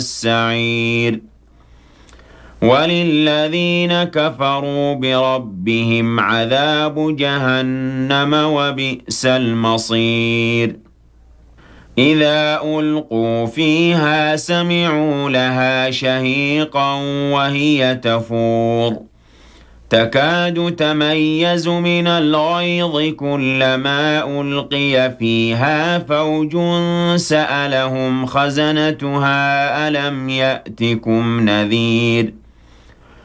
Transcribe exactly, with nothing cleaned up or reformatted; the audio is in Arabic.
السعير وللذين كفروا بربهم عذاب جهنم وبئس المصير إذا ألقوا فيها سمعوا لها شهيقا وهي تفور تكاد تميز من الغيظ كلما ألقي فيها فوج سألهم خزنتها ألم يأتكم نذير